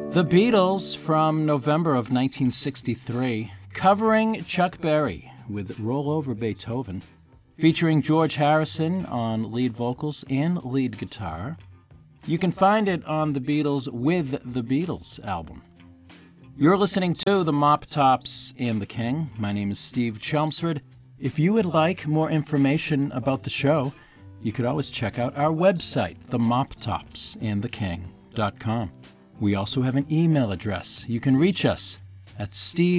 The Beatles from November of 1963, covering Chuck Berry with Roll Over Beethoven, featuring George Harrison on lead vocals and lead guitar. You can find it on the Beatles with the Beatles album. You're listening to the Mop Tops and the King. My name is Steve Chelmsford. If you would like more information about the show, you could always check out our website, themoptopsandtheking.com. We also have an email address. You can reach us at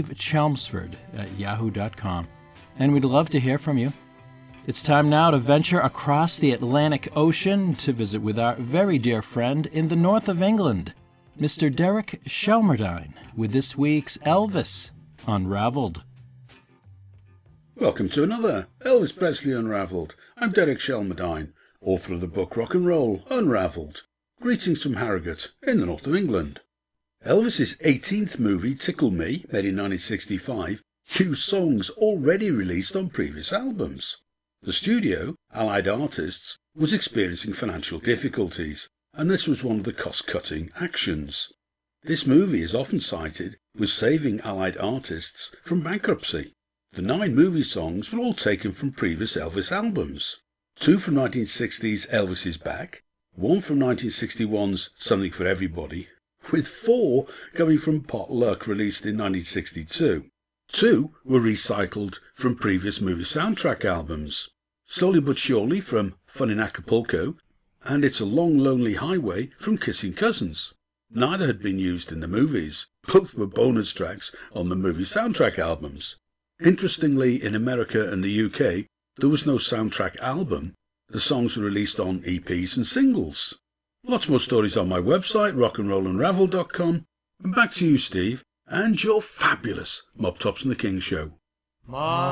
stevechelmsford@yahoo.com. And we'd love to hear from you. It's time now to venture across the Atlantic Ocean to visit with our very dear friend in the north of England, Mr. Derek Shelmerdine, with this week's Elvis Unraveled. Welcome to another Elvis Presley Unraveled. I'm Derek Shelmerdine, author of the book Rock and Roll Unraveled. Greetings from Harrogate in the north of England. Elvis's 18th movie, Tickle Me, made in 1965, used songs already released on previous albums. The studio, Allied Artists, was experiencing financial difficulties, and this was one of the cost-cutting actions. This movie is often cited with saving Allied Artists from bankruptcy. The 9 movie songs were all taken from previous Elvis albums. 2 from 1960's Elvis Is Back, 1 from 1961's Something for Everybody, with 4 coming from Pot Luck, released in 1962. 2 were recycled from previous movie soundtrack albums. Slowly But Surely from Fun in Acapulco, and It's a Long Lonely Highway from Kissing Cousins. Neither had been used in the movies. Both were bonus tracks on the movie soundtrack albums. Interestingly, in America and the UK, there was no soundtrack album. The songs were released on EPs and singles. Lots more stories on my website, rockandrollandravel.com. And back to you, Steve, and your fabulous Mop Tops and the King show.